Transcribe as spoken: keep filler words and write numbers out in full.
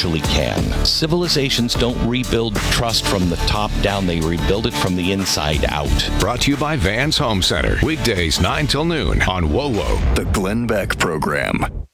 actually can. Civilizations don't rebuild trust from the top down, they rebuild it from the inside out. Brought to you by Vans Home Center. Weekdays nine till noon on W O W O. The Glenn Beck Program.